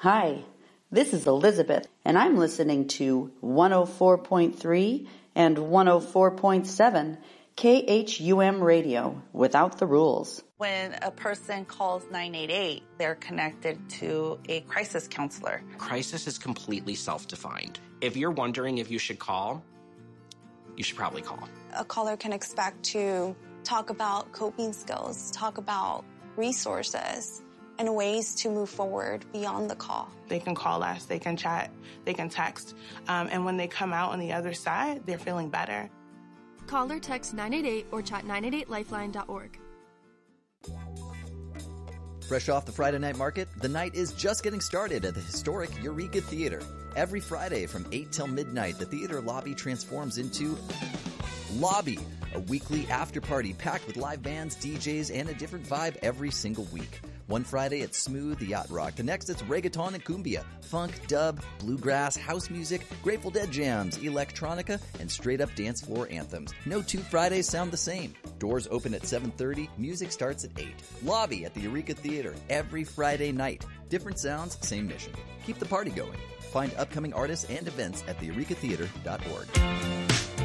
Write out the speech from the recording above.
Hi, this is Elizabeth, and I'm listening to 104.3 and 104.7 KHUM Radio, Without the Rules. When a person calls 988, they're connected to a crisis counselor. Crisis is completely self-defined. If you're wondering if you should call, you should probably call. A caller can expect to talk about coping skills, talk about resources, and ways to move forward beyond the call. They can call us, they can chat, they can text, and when they come out on the other side, they're feeling better. Call or text 988 or chat 988lifeline.org. Fresh off the Friday night market, the night is just getting started at the historic Eureka Theater. Every Friday from 8 till midnight, the theater lobby transforms into Lobby, a weekly after-party packed with live bands, DJs, and a different vibe every single week. One Friday, it's smooth yacht rock. The next, it's reggaeton and cumbia, funk, dub, bluegrass, house music, Grateful Dead jams, electronica, and straight-up dance floor anthems. No two Fridays sound the same. Doors open at 7:30. Music starts at 8. Lobby at the Eureka Theater every Friday night. Different sounds, same mission. Keep the party going. Find upcoming artists and events at theeurekatheater.org.